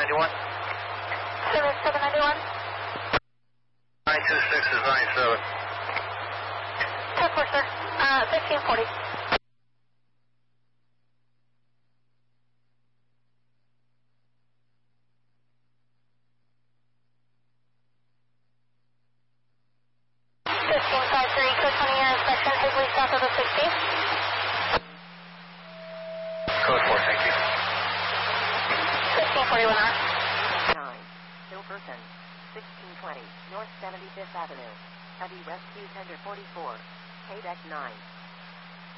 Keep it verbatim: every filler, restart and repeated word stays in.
ninety-one. seventy-seven ninety-one. nine two six is ninety-seven. ten four, sir. Uh, fifteen forty. fifteen five three, code twenty year inspection, Higley south of the sixteen. Code four, thank you. fifteen forty-one hour. nine, Silverton, sixteen twenty, North seventy-fifth Avenue. Heavy Rescue Tender forty-four, Quebec nine.